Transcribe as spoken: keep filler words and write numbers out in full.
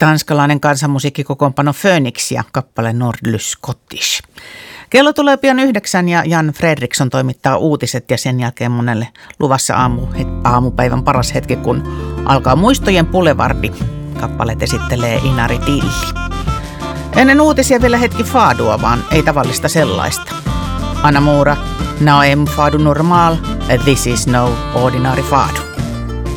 tanskalainen kansanmusiikkikokoonpano Phoenix ja kappale Nordlys Scottish. Kello tulee pian yhdeksän ja Jan Fredriksson toimittaa uutiset ja sen jälkeen monelle luvassa aamu, aamupäivän paras hetki, kun alkaa Muistojen Boulevard. Kappaleet esittelee Inari Tilli. Ennen uutisia vielä hetki faadua, vaan ei tavallista sellaista. Anna Moura, Now I'm fado normal, this is no ordinary fado.